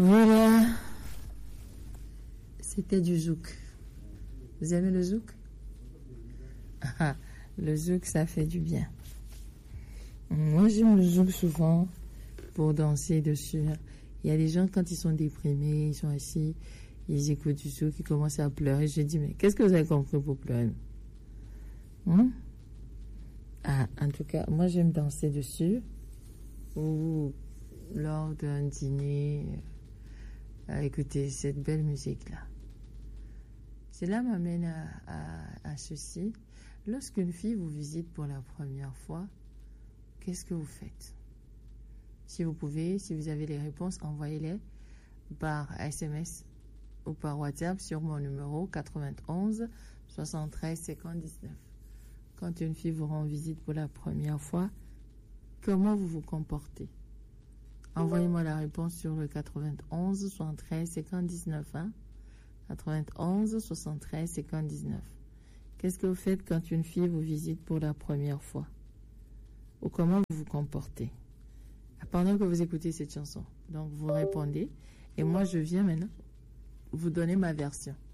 Voilà. C'était du zouk. Vous aimez le zouk? Ah, le zouk, ça fait du bien. Moi, j'aime le zouk souvent pour danser dessus. Il y a des gens, quand ils sont déprimés, ils sont assis, ils écoutent du zouk, ils commencent à pleurer. Je dis, mais qu'est-ce que vous avez compris pour pleurer? En tout cas, moi, j'aime danser dessus. Ou lors d'un dîner, à écouter cette belle musique-là. Cela m'amène à ceci. Lorsqu'une fille vous visite pour la première fois, qu'est-ce que vous faites? Si vous pouvez, si vous avez les réponses, envoyez-les par SMS ou par WhatsApp sur mon numéro 91 73 59. Quand une fille vous rend visite pour la première fois, comment vous vous comportez? Envoyez-moi la réponse sur le 91 73 59. 91 73 59. Qu'est-ce que vous faites quand une fille vous visite pour la première fois? Ou comment vous vous comportez? Pendant que vous écoutez cette chanson. Donc vous répondez. Et moi je viens maintenant vous donner ma version.